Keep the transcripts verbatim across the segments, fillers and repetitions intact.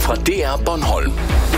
fra D R Bornholm.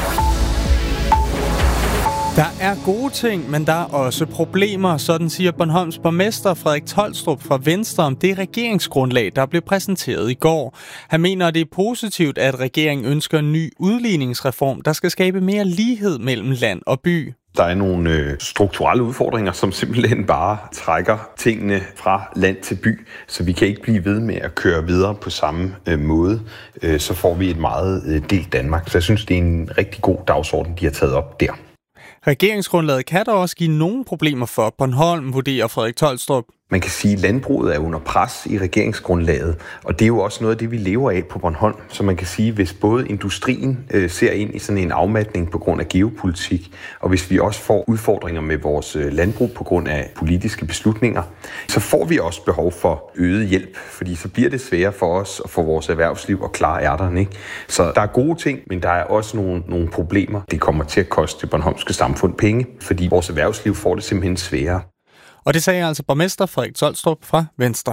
Der er gode ting, men der er også problemer, sådan siger Bornholms borgmester Frederik Tolstrup fra Venstre om det regeringsgrundlag, der blev præsenteret i går. Han mener, at det er positivt, at regeringen ønsker en ny udligningsreform, der skal skabe mere lighed mellem land og by. Der er nogle øh, strukturelle udfordringer, som simpelthen bare trækker tingene fra land til by, så vi kan ikke blive ved med at køre videre på samme øh, måde. Øh, så får vi et meget øh, delt Danmark. Så jeg synes, det er en rigtig god dagsorden, de har taget op der. Regeringsgrundlaget kan der også give nogle problemer for Bornholm, vurderer Frederik Tolstrup. Man kan sige, at landbruget er under pres i regeringsgrundlaget, og det er jo også noget af det, vi lever af på Bornholm. Så man kan sige, at hvis både industrien øh, ser ind i sådan en afmatning på grund af geopolitik, og hvis vi også får udfordringer med vores øh, landbrug på grund af politiske beslutninger, så får vi også behov for øget hjælp, fordi så bliver det sværere for os og for vores erhvervsliv at klare ærterne, ikke? Så der er gode ting, men der er også nogle, nogle problemer. Det kommer til at koste det bornholmske samfund penge, fordi vores erhvervsliv får det simpelthen sværere. Og det sagde altså borgmester Frederik Tolstrup fra Venstre.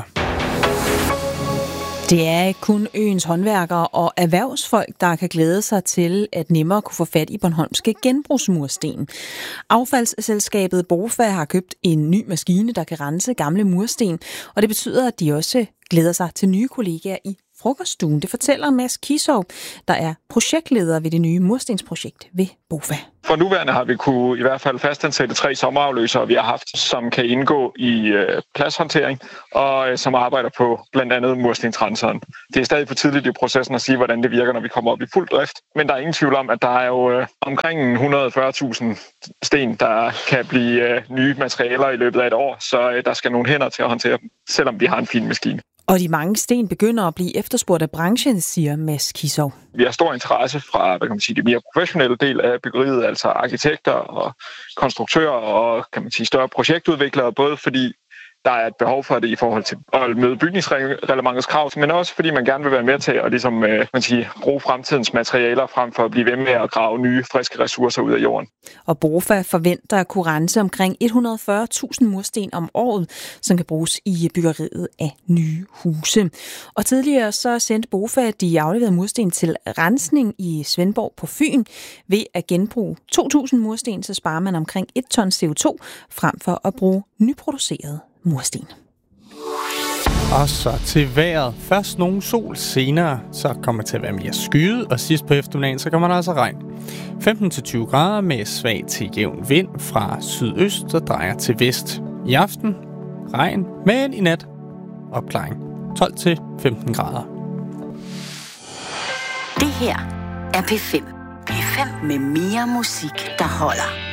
Det er ikke kun øens håndværkere og erhvervsfolk, der kan glæde sig til at nemmere kunne få fat i bornholmske genbrugsmursten. Affaldsselskabet BOFA har købt en ny maskine, der kan rense gamle mursten, og det betyder, at de også glæder sig til nye kollegaer i frokoststuen. Det fortæller Mads Kisov, der er projektleder ved det nye murstensprojekt ved BOFA. For nuværende har vi kunne i hvert fald fastansætte tre sommerafløsere, vi har haft, som kan indgå i øh, pladshåndtering og øh, som arbejder på blandt andet murstensrenseren. Det er stadig for tidligt i processen at sige, hvordan det virker, når vi kommer op i fuld drift. Men der er ingen tvivl om, at der er jo øh, omkring et hundrede og fyrre tusind sten, der kan blive øh, nye materialer i løbet af et år, så øh, der skal nogle hænder til at håndtere dem, selvom vi har en fin maskine. Og de mange sten begynder at blive efterspurgt af branchen, siger Mads Kisov. Vi har stor interesse fra, hvad kan man sige, det mere professionelle del af byggeriet, altså arkitekter og konstruktører og, kan man sige, større projektudviklere, både fordi der er et behov for det i forhold til at møde bygningsreglementets krav, men også fordi man gerne vil være med til at ligesom, man siger, bruge fremtidens materialer frem for at blive ved med at grave nye, friske ressourcer ud af jorden. Og BOFA forventer at kunne rense omkring et hundrede og fyrre tusind mursten om året, som kan bruges i byggeriet af nye huse. Og tidligere så sendte BOFA de afleverede mursten til rensning i Svendborg på Fyn. Ved at genbruge to tusind mursten, så sparer man omkring et ton C O to, frem for at bruge nyproduceret mursten. Og så til vejret. Først nogen sol, senere så kommer det til at være mere skyet, og sidst på eftermiddagen så kommer der altså regn. femten til tyve grader med svag til jævn vind fra sydøst, der drejer til vest. I aften regn, men i nat opklaring. tolv til femten grader. Det her er P fem. P fem med mere musik, der holder.